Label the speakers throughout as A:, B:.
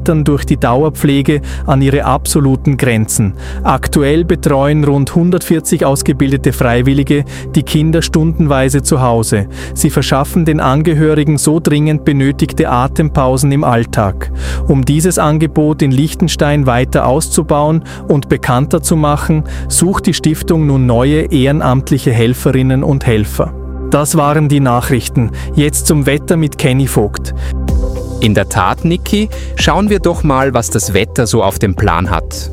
A: Eltern durch die Dauerpflege an ihre absoluten Grenzen. Aktuell betreuen rund 140 ausgebildete Freiwillige die Kinder stundenweise zu Hause. Sie verschaffen den Angehörigen so dringend benötigte Atempausen im Alltag. Um dieses Angebot in Liechtenstein weiter auszubauen und bekannter zu machen, sucht die Stiftung nun neue ehrenamtliche Helferinnen und Helfer. Das waren die Nachrichten. Jetzt zum Wetter mit Kenny Vogt.
B: In der Tat, Niki, schauen wir doch mal, was das Wetter so auf dem Plan hat.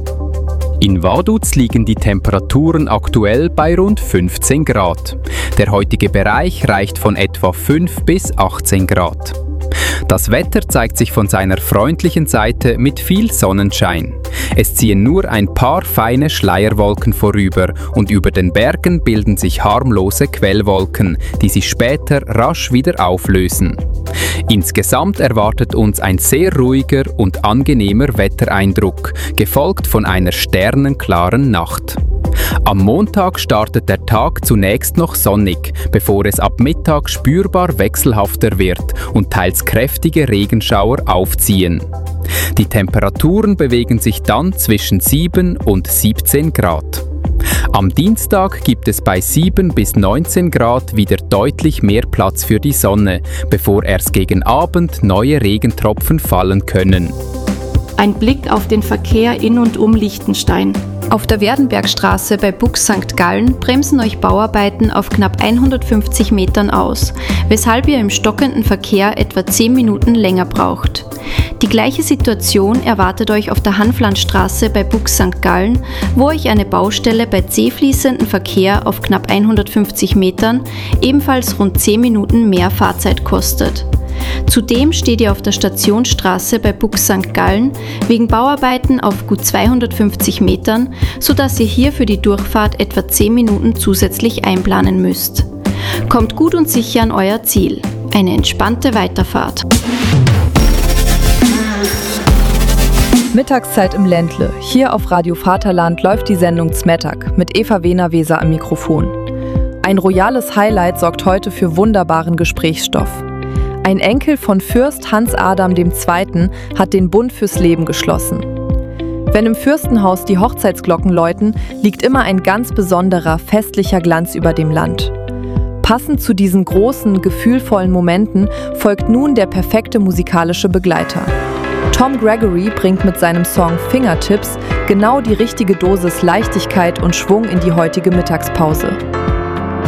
B: In Vaduz liegen die Temperaturen aktuell bei rund 15 Grad. Der heutige Bereich reicht von etwa 5 bis 18 Grad. Das Wetter zeigt sich von seiner freundlichen Seite mit viel Sonnenschein. Es ziehen nur ein paar feine Schleierwolken vorüber und über den Bergen bilden sich harmlose Quellwolken, die sich später rasch wieder auflösen. Insgesamt erwartet uns ein sehr ruhiger und angenehmer Wettereindruck, gefolgt von einer sternenklaren Nacht. Am Montag startet der Tag zunächst noch sonnig, bevor es ab Mittag spürbar wechselhafter wird und teils kräftige Regenschauer aufziehen. Die Temperaturen bewegen sich dann zwischen 7 und 17 Grad. Am Dienstag gibt es bei 7 bis 19 Grad wieder deutlich mehr Platz für die Sonne, bevor erst gegen Abend neue Regentropfen fallen können.
C: Ein Blick auf den Verkehr in und um Liechtenstein. Auf der Werdenbergstraße bei Bux St. Gallen bremsen euch Bauarbeiten auf knapp 150 Metern aus, weshalb ihr im stockenden Verkehr etwa 10 Minuten länger braucht. Die gleiche Situation erwartet euch auf der Hanflandstraße bei Bux St. Gallen, wo euch eine Baustelle bei zäh fließendem Verkehr auf knapp 150 Metern ebenfalls rund 10 Minuten mehr Fahrzeit kostet. Zudem steht ihr auf der Stationsstraße bei Bux St. Gallen wegen Bauarbeiten auf gut 250 Metern, sodass ihr hier für die Durchfahrt etwa 10 Minuten zusätzlich einplanen müsst. Kommt gut und sicher an euer Ziel. Eine entspannte Weiterfahrt.
D: Mittagszeit im Ländle. Hier auf Radio Vaterland läuft die Sendung Zmettag mit Eva Wehner-Weser am Mikrofon. Ein royales Highlight sorgt heute für wunderbaren Gesprächsstoff. Ein Enkel von Fürst Hans Adam II. Hat den Bund fürs Leben geschlossen. Wenn im Fürstenhaus die Hochzeitsglocken läuten, liegt immer ein ganz besonderer, festlicher Glanz über dem Land. Passend zu diesen großen, gefühlvollen Momenten folgt nun der perfekte musikalische Begleiter. Tom Gregory bringt mit seinem Song Fingertips genau die richtige Dosis Leichtigkeit und Schwung in die heutige Mittagspause.